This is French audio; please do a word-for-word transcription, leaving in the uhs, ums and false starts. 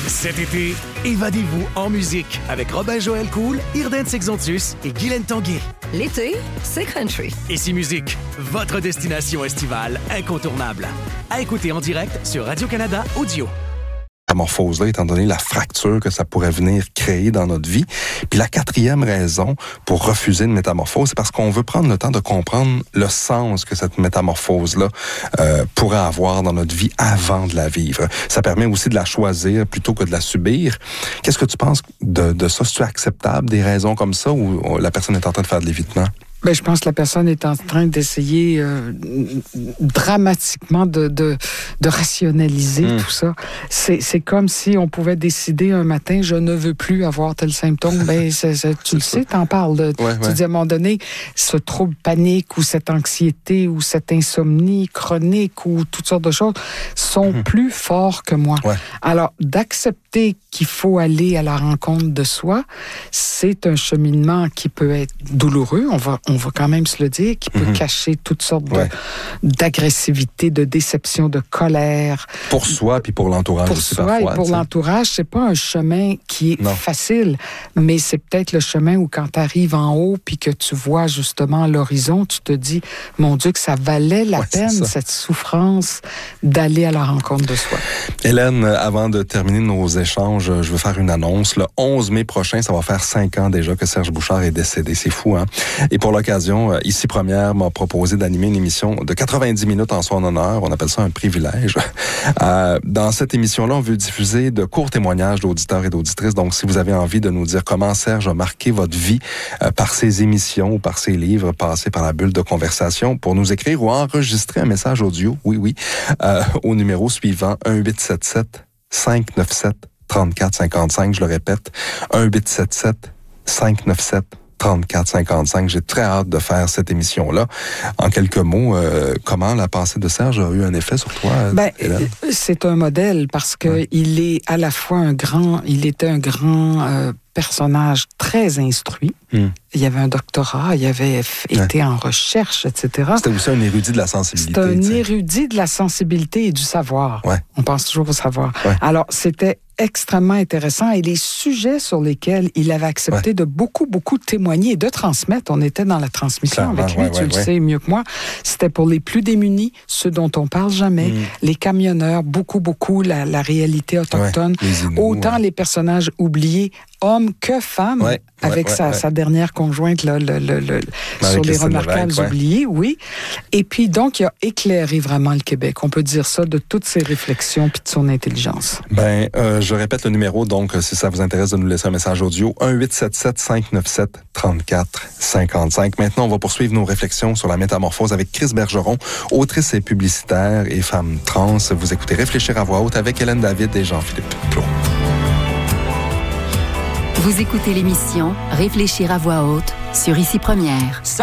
Cet été, évadez-vous en musique avec Robin-Joël Cool, Irden Sexontus et Guylaine Tanguay. L'été, c'est country. Ici Musique, votre destination estivale incontournable. À écouter en direct sur Radio-Canada Audio. Métamorphose-là, étant donné la fracture que ça pourrait venir créer dans notre vie. Puis la quatrième raison pour refuser une métamorphose, c'est parce qu'on veut prendre le temps de comprendre le sens que cette métamorphose-là euh, pourrait avoir dans notre vie avant de la vivre. Ça permet aussi de la choisir plutôt que de la subir. Qu'est-ce que tu penses de, de ça? C'est-tu acceptable, des raisons comme ça, ou la personne est en train de faire de l'évitement? Ben, je pense que la personne est en train d'essayer euh, dramatiquement de, de, de rationaliser mmh. tout ça. C'est, c'est comme si on pouvait décider un matin, je ne veux plus avoir tel symptôme. Ben, c'est, c'est, tu le sais, t'en parles. De, ouais, tu ouais. dis à un moment donné, ce trouble panique ou cette anxiété ou cette insomnie chronique ou toutes sortes de choses sont mmh. plus forts que moi. Ouais. Alors, d'accepter qu'il faut aller à la rencontre de soi, c'est un cheminement qui peut être douloureux. On va on va quand même se le dire, qui peut mm-hmm. cacher toutes sortes ouais. de, d'agressivité, de déception, de colère. Pour soi, puis pour l'entourage pour aussi soi parfois. Et pour t'sais. l'entourage, c'est pas un chemin qui est non. facile, mais c'est peut-être le chemin où quand tu arrives en haut, puis que tu vois justement l'horizon, tu te dis, mon Dieu, que ça valait la ouais, peine, cette souffrance, d'aller à la rencontre de soi. Hélène, avant de terminer nos échanges, je veux faire une annonce. Le onze mai prochain, ça va faire cinq ans déjà que Serge Bouchard est décédé. C'est fou, hein? Et pour l'occasion, Ici Première m'a proposé d'animer une émission de quatre-vingt-dix minutes en son honneur. On appelle ça un privilège. Euh, dans cette émission-là, on veut diffuser de courts témoignages d'auditeurs et d'auditrices. Donc, si vous avez envie de nous dire comment Serge a marqué votre vie euh, par ses émissions ou par ses livres passés par la bulle de conversation, pour nous écrire ou enregistrer un message audio, oui, oui, euh, au numéro suivant, un huit sept sept cinq neuf sept trente-quatre cinquante-cinq. Je le répète, un huit sept sept cinq neuf sept trente-quatre cinquante-cinq. J'ai très hâte de faire cette émission-là. En quelques mots, euh, comment la pensée de Serge a eu un effet sur toi, ben, Hélène? C'est un modèle parce que ouais. il est à la fois un grand, il était un grand euh, personnage très instruit. Mm. Il y avait un doctorat, il avait f- ouais. été en recherche, et cetera. C'était aussi un érudit de la sensibilité. C'est un t'sais. érudit de la sensibilité et du savoir. Ouais. On pense toujours au savoir. Ouais. Alors, c'était extrêmement intéressant et les sujets sur lesquels il avait accepté ouais. de beaucoup, beaucoup témoigner et de transmettre. On était dans la transmission Clairement, avec lui, ouais, tu ouais, le ouais. sais mieux que moi. C'était pour les plus démunis, ceux dont on parle jamais, mm. les camionneurs, beaucoup, beaucoup, la, la réalité autochtone. Ouais, les Inuits, autant ouais. les personnages oubliés, hommes que femmes, ouais, avec ouais, sa, ouais. sa dernière conjointe là, le, le, le, sur les remarquables ouais. oubliés, oui. Et puis, donc, il a éclairé vraiment le Québec. On peut dire ça de toutes ses réflexions puis de son intelligence. Ben, euh, je répète le numéro, donc, si ça vous intéresse de nous laisser un message audio, un huit sept sept cinq neuf sept trente-quatre cinquante-cinq. Maintenant, on va poursuivre nos réflexions sur la métamorphose avec Chris Bergeron, autrice et publicitaire et femme trans. Vous écoutez Réfléchir à voix haute avec Hélène David et Jean-Philippe Plot. Vous écoutez l'émission Réfléchir à voix haute sur Ici Première.